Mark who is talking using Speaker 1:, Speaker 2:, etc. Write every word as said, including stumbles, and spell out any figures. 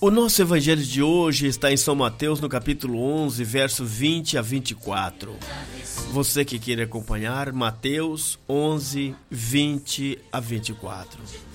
Speaker 1: O nosso evangelho de hoje está em São Mateus, no capítulo onze, verso vinte a vinte e quatro. Você que queira acompanhar, Mateus onze, vinte a vinte e quatro.